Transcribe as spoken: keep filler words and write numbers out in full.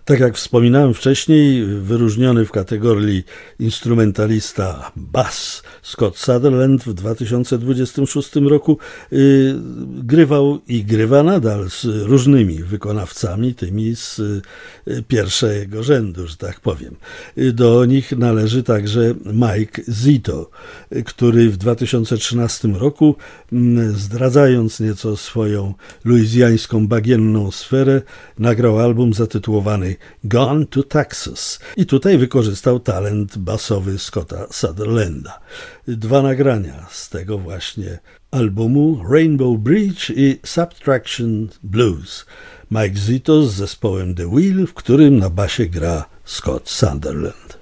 Tak jak wspominałem wcześniej, wyróżniony w kategorii instrumentalista bass Scott Sutherland w dwa tysiące dwudziestym szóstym roku yy, grywał i grywa nadal z różnymi wykonawcami, tymi z yy, pierwszego rzędu, że tak powiem. Yy, do nich należy także Mike Zito, yy, który w dwa tysiące trzynastym roku, yy, zdradzając nieco swoją luizjańską bagienną sferę, nagrał album zatytułowany Gone to Texas i tutaj wykorzystał talent basowy Scotta Sutherlanda. Dwa nagrania z tego właśnie albumu, Rainbow Bridge i Subtraction Blues. Mike Zito z zespołem The Wheel, w którym na basie gra Scott Sutherland.